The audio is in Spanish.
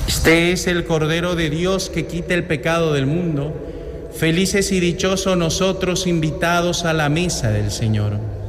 Este es el Cordero de Dios que quita el pecado del mundo. Felices y dichosos nosotros invitados a la mesa del Señor.